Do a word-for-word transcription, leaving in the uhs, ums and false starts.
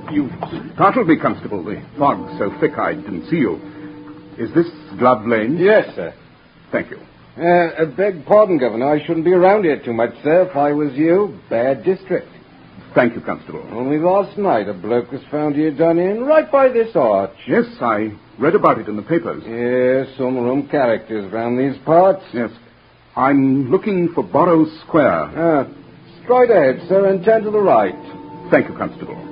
You startled me, Constable. The fog's so thick I didn't see you. Is this Glove Lane? Yes, sir. Thank you. Uh, beg pardon, Governor. I shouldn't be around here too much, sir. If I was you, bad district. Thank you, Constable. Only last night a bloke was found here done in, right by this arch. Yes, I read about it in the papers. Yes, some rum characters round these parts. Yes. I'm looking for Borrow Square. Ah, straight ahead, sir, and turn to the right. Thank you, Constable.